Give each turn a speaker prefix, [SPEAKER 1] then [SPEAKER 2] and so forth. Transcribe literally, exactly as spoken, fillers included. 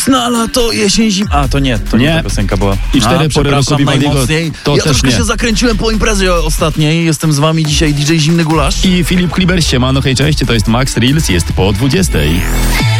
[SPEAKER 1] Na lato, jesień, zim... A, to nie, to nie,
[SPEAKER 2] Nie.
[SPEAKER 1] ta piosenka była.
[SPEAKER 2] I cztery
[SPEAKER 1] A,
[SPEAKER 2] pory roku
[SPEAKER 1] przepraszam
[SPEAKER 2] Vivaldiego,
[SPEAKER 1] najmocniej.
[SPEAKER 2] to
[SPEAKER 1] ja
[SPEAKER 2] też
[SPEAKER 1] troszkę
[SPEAKER 2] nie.
[SPEAKER 1] się zakręciłem po imprezie ostatniej. Jestem z wami dzisiaj D J Zimny Gulasz.
[SPEAKER 2] I Filip Kliber, siemano, hej, cześć, to jest Max Reels, jest po dwudziestej.